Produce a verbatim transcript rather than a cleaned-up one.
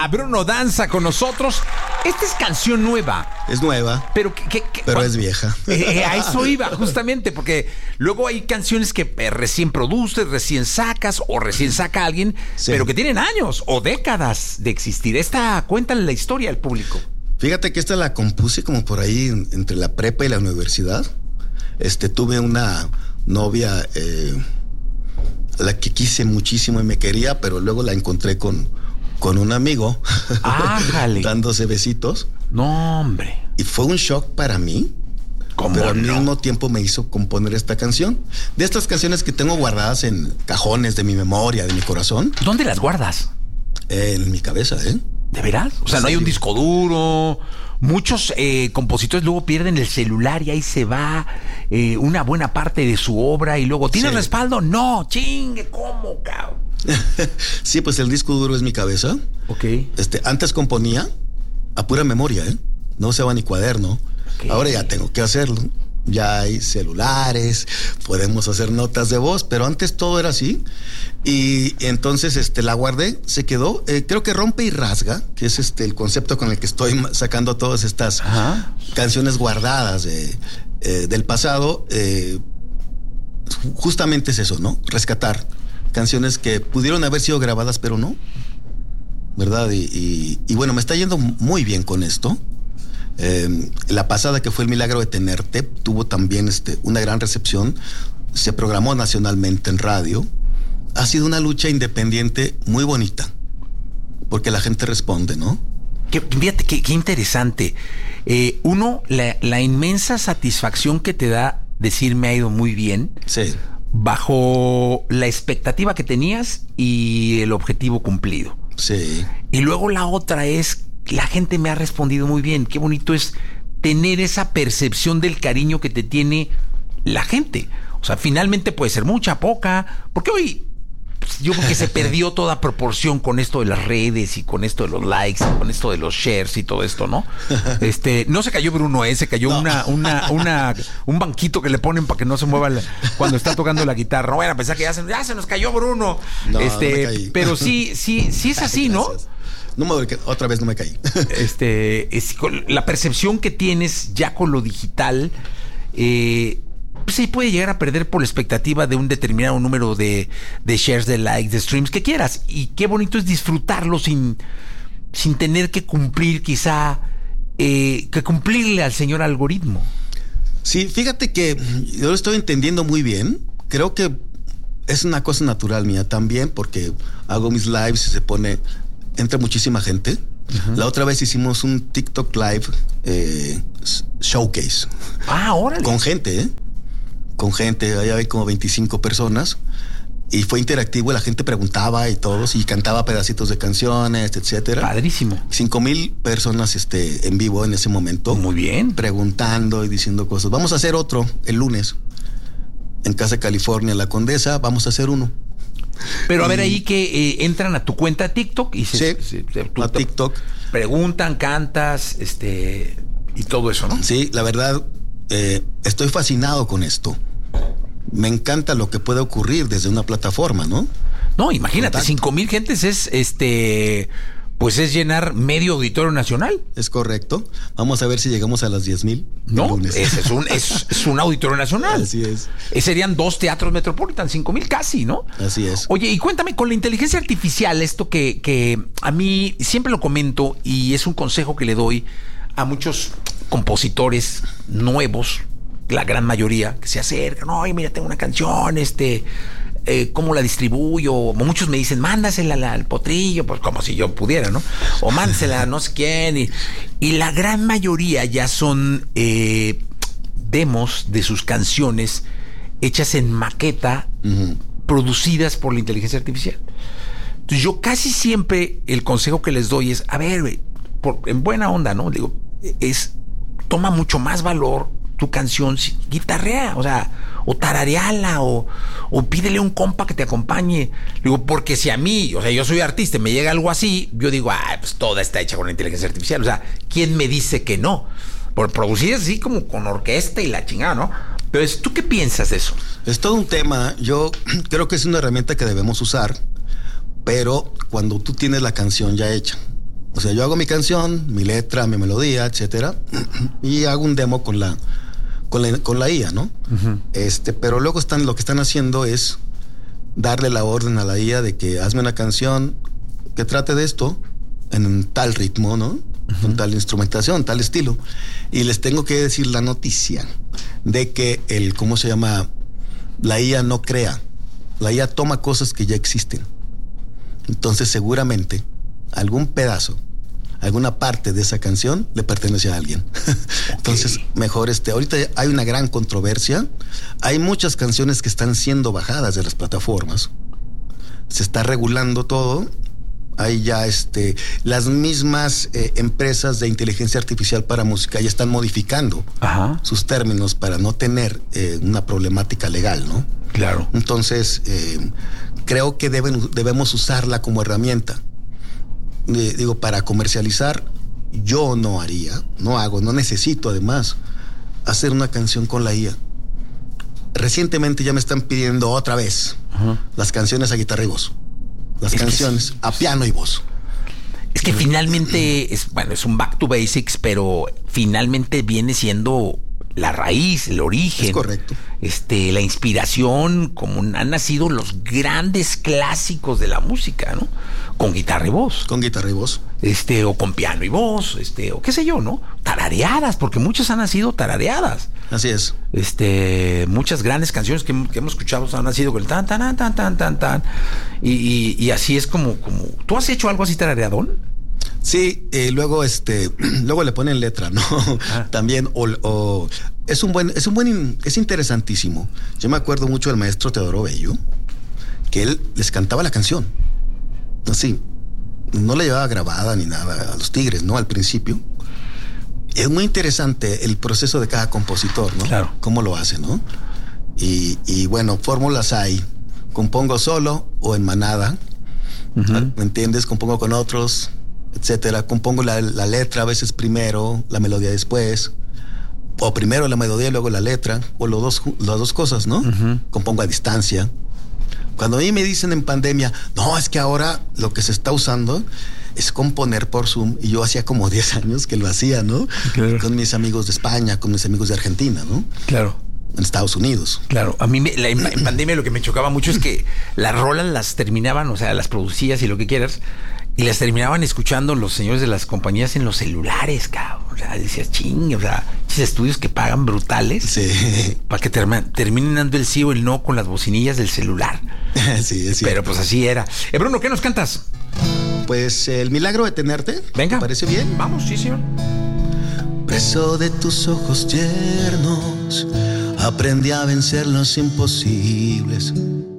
Bruno Danza con nosotros. Esta es canción nueva. Es nueva, pero que, que, que, pero cuando, es vieja. Eh, a eso iba, justamente, porque luego hay canciones que eh, recién produces, recién sacas o recién saca alguien, sí, pero que tienen años o décadas de existir. Esta, cuéntale la historia al público. Fíjate que esta la compuse como por ahí entre la prepa y la universidad. Este, tuve una novia eh, a la que quise muchísimo y me quería, pero luego la encontré con, con un amigo. ¡Ájale! dándose besitos. No, hombre. Y fue un shock para mí. ¿Cómo pero al no? mismo tiempo me hizo componer esta canción. De estas canciones que tengo guardadas en cajones de mi memoria, de mi corazón. ¿Dónde las guardas? Eh, en mi cabeza, ¿eh? ¿De veras? O sea, no hay un disco duro. Muchos eh, compositores luego pierden el celular y ahí se va eh, una buena parte de su obra y luego, ¿tiene sí. respaldo? No, chingue, ¿cómo, cabrón? Sí, pues el disco duro es mi cabeza. Ok. Este, antes componía a pura memoria, ¿eh? No usaba ni cuaderno. Okay. Ahora ya tengo que hacerlo. Ya hay celulares, podemos hacer notas de voz, pero antes todo era así. Y entonces este, la guardé, se quedó. Eh, creo que Rompe y Rasga, que es este el concepto con el que estoy sacando todas estas Ajá. canciones guardadas de, eh, del pasado. Eh, justamente es eso, ¿no? Rescatar canciones que pudieron haber sido grabadas, pero no. ¿Verdad? Y, y, y bueno, me está yendo muy bien con esto. Eh, la pasada, que fue El Milagro de Tenerte, tuvo también este, una gran recepción. Se programó nacionalmente en radio. Ha sido una lucha independiente muy bonita, porque la gente responde, ¿no? Qué, fíjate, qué, qué interesante. Eh, uno, la, la inmensa satisfacción que te da decir me ha ido muy bien. Sí. Bajo la expectativa que tenías y el objetivo cumplido. Sí. Y luego la otra es, la gente me ha respondido muy bien. Qué bonito es tener esa percepción del cariño que te tiene la gente. O sea, finalmente puede ser mucha, poca, porque hoy pues, yo creo que se perdió toda proporción con esto de las redes y con esto de los likes y con esto de los shares y todo esto, ¿no? Este, no se cayó Bruno, ¿eh? Se cayó no. una, una, una, un banquito que le ponen para que no se mueva la, cuando está tocando la guitarra. No vayan a pensar que ya se, ya se nos cayó Bruno. No, este, no me caí. Pero sí, sí, sí es así, ¿no? No me, otra vez no me caí. Este, es, la percepción que tienes ya con lo digital, eh, pues se puede llegar a perder por la expectativa de un determinado número de, de shares, de likes, de streams, que quieras. Y qué bonito es disfrutarlo sin, sin tener que cumplir quizá, eh, que cumplirle al señor algoritmo. Sí, fíjate que yo lo estoy entendiendo muy bien. Creo que es una cosa natural mía también, porque hago mis lives y se pone... entra muchísima gente. Uh-huh. La otra vez hicimos un TikTok Live eh, showcase. Ah, órale. Con gente, ¿eh? Con gente, ahí hay como veinticinco personas. Y fue interactivo, la gente preguntaba y todos, y cantaba pedacitos de canciones, etcétera. Padrísimo. Cinco mil personas este, en vivo en ese momento. Muy bien. Preguntando y diciendo cosas. Vamos a hacer otro el lunes. En Casa California, La Condesa, vamos a hacer uno. Pero a ver, ahí que eh, entran a tu cuenta de TikTok y se, sí, se, se tú, a TikTok. Preguntan, cantas, este y todo eso, ¿no? Sí, la verdad, eh, estoy fascinado con esto. Me encanta lo que puede ocurrir desde una plataforma, ¿no? No, imagínate, cinco mil gentes es este. Pues es llenar medio auditorio nacional. Es correcto. Vamos a ver si llegamos a las diez mil. No, es, es, un, es, es un auditorio nacional. Así es. Eh, serían dos teatros Metropolitan, cinco mil casi, ¿no? Así es. Oye, y cuéntame, con la inteligencia artificial, esto que, que a mí siempre lo comento y es un consejo que le doy a muchos compositores nuevos, la gran mayoría, que se acercan, oye, mira, tengo una canción, este... Eh, ¿cómo la distribuyo? Muchos me dicen, mándasela al, al potrillo, pues como si yo pudiera, ¿no? O mándasela a no sé quién. Y, y la gran mayoría ya son eh, demos de sus canciones hechas en maqueta, uh-huh. producidas por la inteligencia artificial. Entonces yo casi siempre el consejo que les doy es, a ver, por, en buena onda, ¿no? Digo, es, toma mucho más valor tu canción, guitarrea, o sea, o tarareala, o, o pídele un compa que te acompañe. Digo, porque si a mí, o sea, yo soy artista y me llega algo así, yo digo, ah, pues toda está hecha con la inteligencia artificial. O sea, ¿quién me dice que no? Por producir así como con orquesta y la chingada, ¿no? Pero ¿tú qué piensas de eso? Es todo un tema. Yo creo que es una herramienta que debemos usar, pero cuando tú tienes la canción ya hecha, O sea, yo hago mi canción, mi letra, mi melodía, etcétera, y hago un demo con la, con la, con la I A, ¿no? Uh-huh. Este, pero luego están, lo que están haciendo es darle la orden a la I A de que hazme una canción que trate de esto en tal ritmo, ¿no? Uh-huh. Con tal instrumentación, tal estilo. Y les tengo que decir la noticia de que el, ¿cómo se llama? La I A no crea. La I A toma cosas que ya existen. Entonces, seguramente, algún pedazo, alguna parte de esa canción le pertenece a alguien. Okay. Entonces, mejor este, ahorita hay una gran controversia. Hay muchas canciones que están siendo bajadas de las plataformas. Se está regulando todo. Hay ya este, las mismas eh, empresas de inteligencia artificial para música ya están modificando Ajá. sus términos para no tener eh, una problemática legal, ¿no? Claro. Entonces, eh, creo que deben, debemos usarla como herramienta. Eh, digo, para comercializar, yo no haría, no hago, no necesito además hacer una canción con la I A. Recientemente ya me están pidiendo otra vez Ajá. las canciones a guitarra y voz. Las es canciones es, a piano y voz. Es que finalmente es, bueno, es un back to basics, pero finalmente viene siendo la raíz, el origen. Es correcto. Este, la inspiración, como han nacido los grandes clásicos de la música, ¿no? Con guitarra y voz. Con guitarra y voz. Este, o con piano y voz, este, o qué sé yo, ¿no? Tarareadas, porque muchas han nacido tarareadas. Así es. Este, muchas grandes canciones que, que hemos escuchado han nacido con el tan, tan, tan, tan, tan, tan. Y, y, y así es como, como. ¿Tú has hecho algo así tarareadón? Sí, eh, luego este, luego le ponen letra, ¿no? Ah. También, o, o es un buen, es un buen, es interesantísimo. Yo me acuerdo mucho del maestro Teodoro Bello, que él les cantaba la canción. Así, no la llevaba grabada ni nada a los Tigres, ¿no? Al principio. Es muy interesante el proceso de cada compositor, ¿no? Claro. Cómo lo hace, ¿no? Y, y bueno, fórmulas hay. Compongo solo o en manada. Uh-huh. ¿Me entiendes? Compongo con otros, etcétera. Compongo la, la letra a veces primero, la melodía después. O primero la melodía y luego la letra. O los dos, las dos cosas, ¿no? Uh-huh. Compongo a distancia. Cuando a mí me dicen en pandemia, no, es que ahora lo que se está usando es componer por Zoom. Y yo hacía como diez años que lo hacía, ¿no? Claro. Con mis amigos de España, con mis amigos de Argentina, ¿no? Claro. En Estados Unidos. Claro, a mí me, la, en, en pandemia lo que me chocaba mucho es que las rolas las terminaban, o sea, las producías y lo que quieras, y las terminaban escuchando los señores de las compañías en los celulares, cabrón. O sea, decías, ching, o sea, esos estudios que pagan brutales. Sí. Para que term- terminen dando el sí o el no con las bocinillas del celular. Sí, es cierto. Pero pues así era. Eh, Bruno, ¿qué nos cantas? Pues El milagro de tenerte. Venga. ¿Te parece bien? Vamos, sí, señor. Preso de tus ojos tiernos, aprendí a vencer los imposibles.